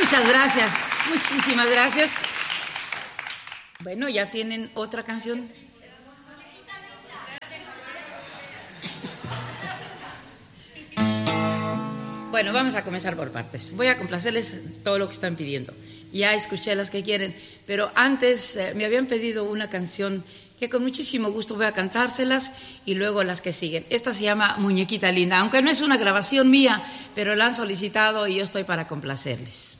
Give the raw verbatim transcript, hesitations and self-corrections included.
Muchas gracias, muchísimas gracias. Bueno, ya tienen otra canción. Bueno, vamos a comenzar por partes. Voy a complacerles todo lo que están pidiendo. Ya escuché las que quieren, pero antes eh, me habían pedido una canción que con muchísimo gusto voy a cantárselas y luego las que siguen. Esta se llama Muñequita Linda, aunque no es una grabación mía, pero la han solicitado y yo estoy para complacerles.